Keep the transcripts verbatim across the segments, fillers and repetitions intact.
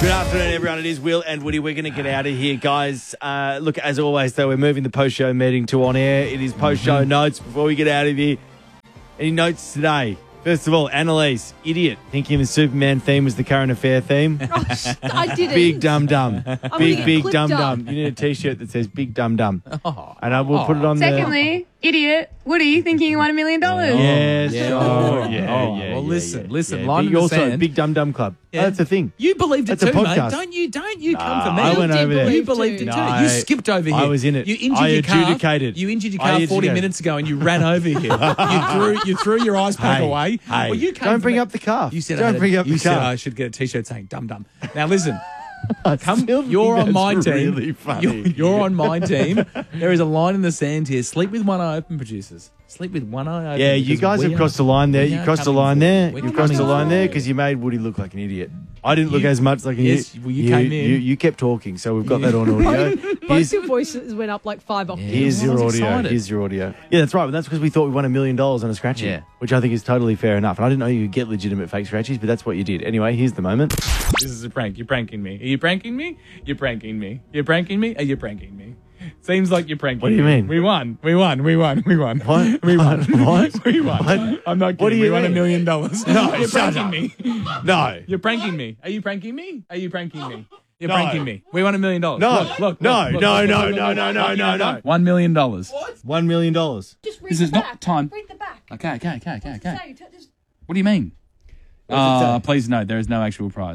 Good afternoon, everyone. It is Will and Woody. We're going to get out of here, guys. Uh, look, as always, though, we're moving the post-show meeting to on air. It is post-show mm-hmm. notes before we get out of here. Any notes today? First of all, Annalise, idiot, thinking the Superman theme was the current affair theme. Gosh, I didn't. Big dum dum. I'm Big, big dum up. dum. You need a T-shirt that says big dum dum. Oh, and I will oh. put it on there. Secondly, idiot, Woody, thinking you won a million dollars. Yes. Yeah. Oh, Oh, yeah, oh, yeah, well, yeah, listen, yeah, listen, yeah. line Big, in the also, sand. Big Dum Dum Club. Yeah. Oh, that's a thing. You believed it That's too, a mate. podcast. Don't you? Don't you come Nah, for me? I went over there. You believed it too. No, you skipped over here. I was in it. You injured I your car. adjudicated. You injured your I car forty adjudicated. minutes ago, and you ran over here. you threw you threw your ice pack Hey, away. hey, well, you came don't for bring me. up the car. You said Don't I had a- bring up You the said car. I should get a T-shirt saying "dum dum." Now listen. I Come, still you're think on my that's team. really funny. You're, you're on my team. There is a line in the sand here. Sleep with one eye open, producers. Sleep with one eye open. Yeah, you because guys we have are- crossed the line there. we You are crossed the coming line forward. there. We're You crossed the coming line there forward. because you made Woody look like an idiot. I didn't look You- as much like an yes, idiot. well, you came in. You, you kept talking, so we've got that on audio. Both Here's, your voices went up like five octaves. here's I your was audio. excited. Here's your audio. Yeah, that's right. But that's because we thought we won a million dollars on a scratchy, Yeah. which I think is totally fair enough. And I didn't know you could get legitimate fake scratchies, but that's what you did. Anyway, here's the moment. This is a prank. You're pranking me. Are you pranking me? You're pranking me. You're pranking me? Are you pranking me? Seems like you're pranking What do you me. mean? We won. We won. We won. We won. What? We won. What? We won. What? I'm not kidding. What do you we won a mean? million dollars. No, you're shut pranking up. me. No. You're pranking me. Are you pranking me? Are you pranking me? You're No. pranking me. We won a million dollars. No. Look, look, No, look, look, no, look, no, look, no, look, no, look, no, look, no, look. no. One million dollars. One million dollars. Just read This the is not back. time. Read the back. Okay, okay, okay, okay, okay. Say, t- just- What do you mean? What does it Uh, say? please note, there is no actual prize.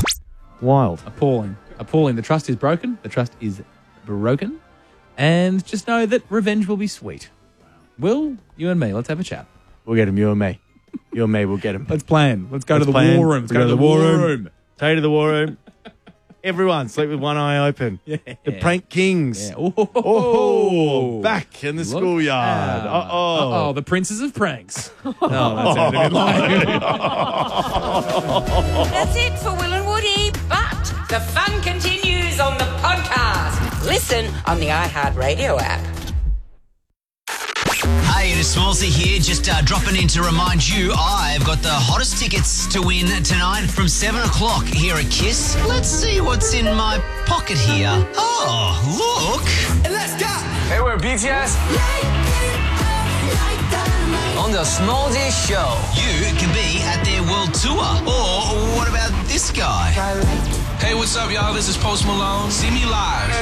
Wild. Appalling. Appalling. The trust is broken. The trust is broken. And just know that revenge will be sweet. Will, you and me, let's have a chat. We'll get him, you and me. You and me, we'll get him. Let's plan. Let's go Let's to the plan. war room. Let's We go, to the war room. Take you to the war room. Everyone, sleep with one eye open. Yeah. The prank kings. Yeah. Oh, Oh, back in the Look schoolyard. out. Uh-oh. Uh-oh, the princes of pranks. Oh, that sounded a bit like... That's it for Will and Woody, but the fun continues on the podcast. Listen on the iHeartRadio app. Hey, it is Smallsy here, just uh, dropping in to remind you I've got the hottest tickets to win tonight from seven o'clock here at KISS. Let's see what's in my pocket here. Oh, look. Let's go. Hey, we're B T S. On the Smallsy Show. You can be at their world tour. Or what about this guy? Hey, what's up, y'all? This is Post Malone. See me live.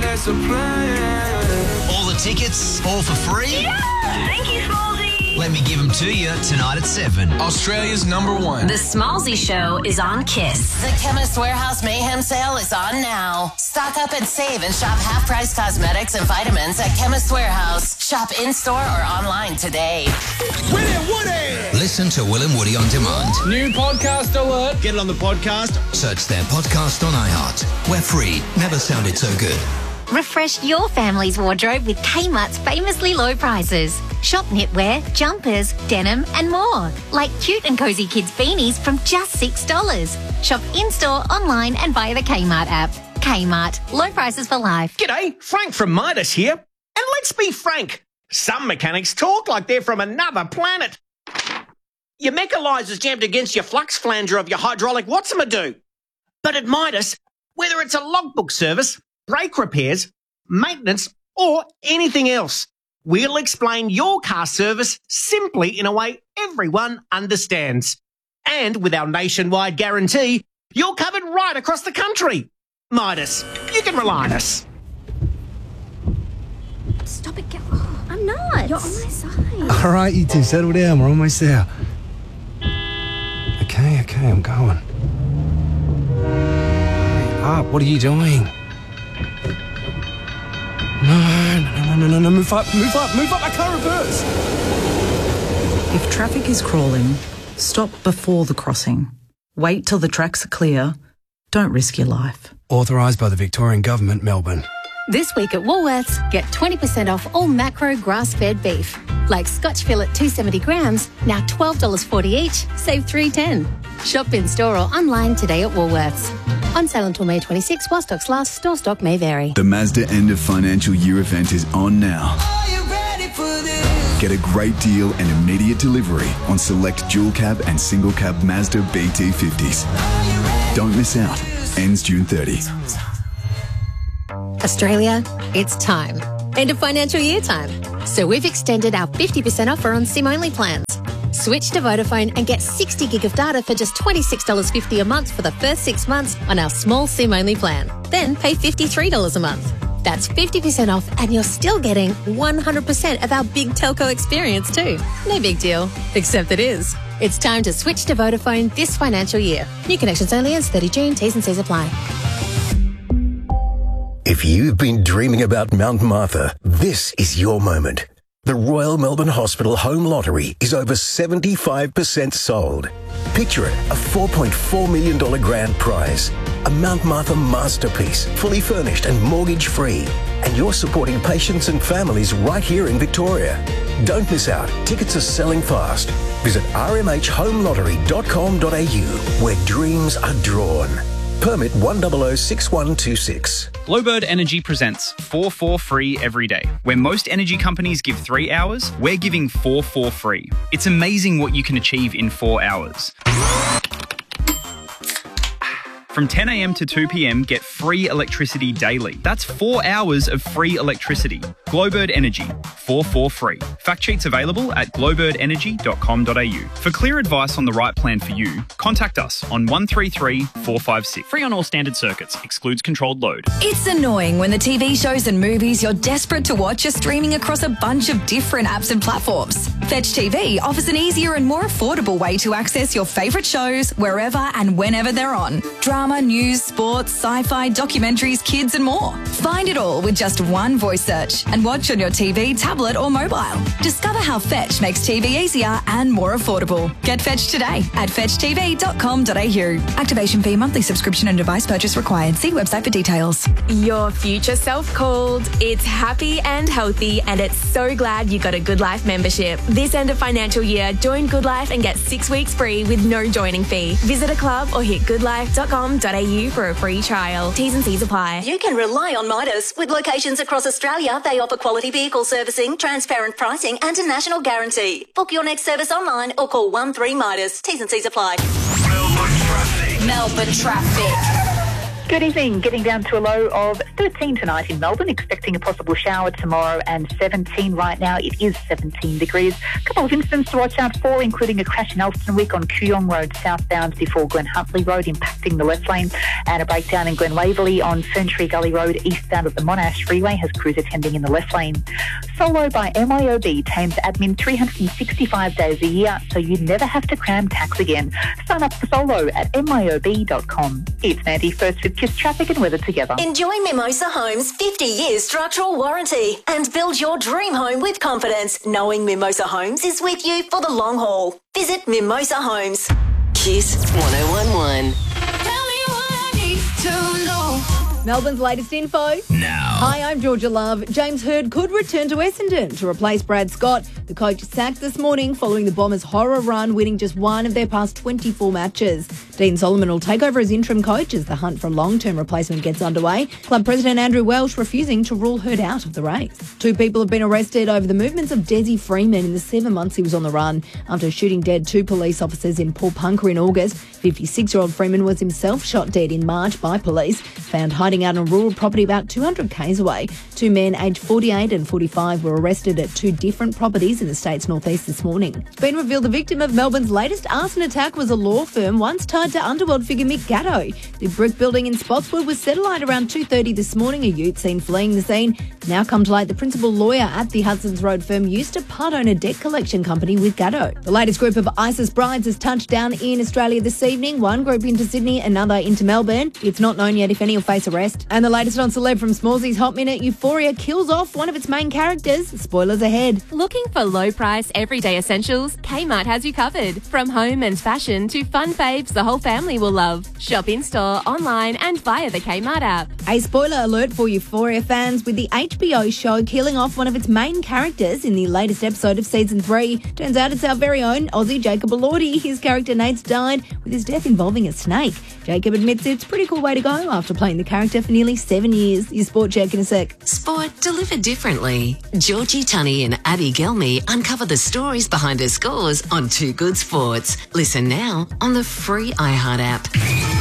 All the tickets, all for free? Thank you, Smallsy. Let me give them to you tonight at seven. Australia's number one. The Smallsy Show is on KISS. The Chemist Warehouse Mayhem Sale is on now. Stock up and save and shop half-price cosmetics and vitamins at Chemist Warehouse. Shop in-store or online today. Listen to Will and Woody on demand. New podcast alert. Get it on the podcast. Search their podcast on iHeart. We're free. Never sounded so good. Refresh your family's wardrobe with Kmart's famously low prices. Shop knitwear, jumpers, denim and more. Like cute and cozy kids beanies from just six dollars. Shop in-store, online and via the Kmart app. Kmart. Low prices for life. G'day, Frank from Midas here. And let's be frank, some mechanics talk like they're from another planet. Your mechanizer's jammed against your flux flanger of your hydraulic what's-a-do. But at Midas, whether it's a logbook service, brake repairs, maintenance, or anything else, we'll explain your car service simply in a way everyone understands. And with our nationwide guarantee, you're covered right across the country. Midas, you can rely on us. Stop it, Gav. Oh, I'm not. You're on my side. All right, you two, settle down. We're almost there. Okay, okay, I'm going. Hurry up. What are you doing? No, no, no, no, no, no. Move up, move up, move up. I can't reverse. If traffic is crawling, stop before the crossing. Wait till the tracks are clear. Don't risk your life. Authorised by the Victorian Government, Melbourne. This week at Woolworths, get twenty percent off all macro grass-fed beef. Like Scotch fillet two hundred seventy grams, now twelve dollars forty each, save three dollars ten. Shop in-store or online today at Woolworths. On sale until May twenty-sixth, while stocks last. Store stock may vary. The Mazda end of financial year event is on now. Get a great deal and immediate delivery on select dual cab and single cab Mazda B T fifties. Don't miss out. Ends June thirtieth. Australia, it's time. End of financial year time. So we've extended our fifty percent offer on SIM-only plans. Switch to Vodafone and get sixty gig of data for just twenty-six dollars fifty a month for the first six months on our small SIM-only plan. Then pay fifty-three dollars a month. That's fifty percent off and you're still getting one hundred percent of our big telco experience too. No big deal, except it is. It's time to switch to Vodafone this financial year. New connections only ends thirty June. T's and C's apply. If you've been dreaming about Mount Martha, this is your moment. The Royal Melbourne Hospital Home Lottery is over seventy-five percent sold. Picture it, a four point four million dollars grand prize. A Mount Martha masterpiece, fully furnished and mortgage-free. And you're supporting patients and families right here in Victoria. Don't miss out. Tickets are selling fast. Visit r m h home lottery dot com dot a u, where dreams are drawn. Permit one zero zero six one two six. Glowbird Energy presents four four free every day. Where most energy companies give three hours, we're giving four four free. It's amazing what you can achieve in four hours. From ten a m to two p m, get free electricity daily. That's four hours of free electricity. Glowbird Energy, four four free. Fact sheets available at glowbird energy dot com dot a u. For clear advice on the right plan for you, contact us on one three three four five six. Free on all standard circuits, excludes controlled load. It's annoying when the T V shows and movies you're desperate to watch are streaming across a bunch of different apps and platforms. Fetch T V offers an easier and more affordable way to access your favourite shows wherever and whenever they're on. Drama, news, sports, sci-fi, documentaries, kids and more. Find it all with just one voice search and watch on your T V, tablet or mobile. Discover how Fetch makes T V easier and more affordable. Get Fetch today at fetch t v dot com dot a u. Activation fee, monthly subscription and device purchase required. See website for details. Your future self called. It's happy and healthy and it's so glad you got a Good Life membership. This end of financial year, join Good Life and get six weeks free with no joining fee. Visit a club or hit good life dot com dot a u for a free trial. T's and C's apply. You can rely on Midas. With locations across Australia, they offer quality vehicle servicing, transparent pricing and a national guarantee. Book your next service online or call one three Midas. T's and C's apply. Melbourne traffic. Melbourne traffic. Good evening. Getting down to a low of thirteen tonight in Melbourne. Expecting a possible shower tomorrow and seventeen right now. It is seventeen degrees. A couple of incidents to watch out for, including a crash in Elstonwick on Kooyong Road southbound before Glen Huntly Road, impacting the left lane, and a breakdown in Glen Waverley on Ferntree Gully Road eastbound of the Monash Freeway has crews attending in the left lane. Solo by M Y O B, Thames admin three hundred sixty-five days a year, so you never have to cram tax again. Sign up for Solo at m y o b dot com. It's Mandy, first with Kiss Traffic and Weather together. Enjoy Mimosa Homes' fifty years structural warranty and build your dream home with confidence, knowing Mimosa Homes is with you for the long haul. Visit Mimosa Homes. Kiss one oh one one. Melbourne's latest info. Now. Hi, I'm Georgia Love. James Hird could return to Essendon to replace Brad Scott. The coach sacked this morning following the Bombers' horror run, winning just one of their past twenty-four matches. Dean Solomon will take over as interim coach as the hunt for a long-term replacement gets underway. Club president Andrew Welsh refusing to rule Hird out of the race. Two people have been arrested over the movements of Desi Freeman in the seven months he was on the run after shooting dead two police officers in Paul-Punker in August. fifty-six-year-old Freeman was himself shot dead in March by police, found hiding out on rural property about two hundred kays away. Two men aged forty-eight and forty-five were arrested at two different properties in the state's northeast this morning. It's been revealed the victim of Melbourne's latest arson attack was a law firm once tied to underworld figure Mick Gatto. The brick building in Spotswood was set alight around two thirty this morning. A ute seen fleeing the scene. Now come to light, the principal lawyer at the Hudson's Road firm used to part-own a debt collection company with Gatto. The latest group of ISIS brides has touched down in Australia this evening. One group into Sydney, another into Melbourne. It's not known yet if any will face arrest. And the latest on Celeb from Smallsy's Hot Minute, Euphoria kills off one of its main characters. Spoilers ahead. Looking for low-price, everyday essentials? Kmart has you covered. From home and fashion to fun faves the whole family will love. Shop in-store, online and via the Kmart app. A spoiler alert for Euphoria fans, with the H B O show killing off one of its main characters in the latest episode of season three. Turns out it's our very own Aussie Jacob Elordi. His character Nate's died, with his death involving a snake. Jacob admits it's a pretty cool way to go after playing the character for nearly seven years. Your sport check in a sec. Sport delivered differently. Georgie Tunney and Abby Gelmy uncover the stories behind her scores on Too Good Sports. Listen now on the free iHeart app.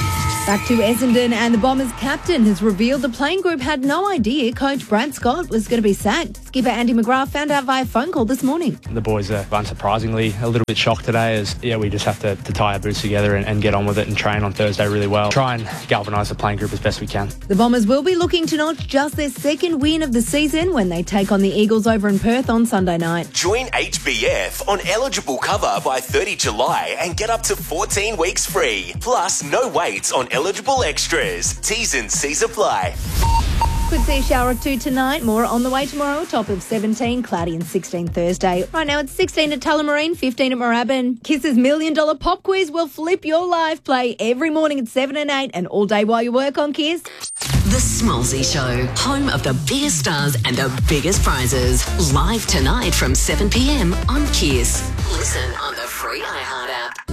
Back to Essendon, and the Bombers captain has revealed the playing group had no idea coach Brad Scott was going to be sacked. Skipper Andy McGrath found out via phone call this morning. The boys are unsurprisingly a little bit shocked today as yeah we just have to, to tie our boots together and, and get on with it and train on Thursday really well. Try and galvanise the playing group as best we can. The Bombers will be looking to notch just their second win of the season when they take on the Eagles over in Perth on Sunday night. Join H B F on eligible cover by thirtieth of July and get up to fourteen weeks free. Plus, no waits on eligible extras. T's and C's apply. Could see a shower or two tonight. More on the way tomorrow. Top of seventeen, cloudy and sixteen Thursday. Right now it's sixteen at Tullamarine, fifteen at Moorabbin. Kiss's Million Dollar Pop Quiz will flip your life. Play every morning at seven and eight and all day while you work on Kiss. The Smallsy Show, home of the biggest stars and the biggest prizes. Live tonight from seven p.m. on Kiss. Listen on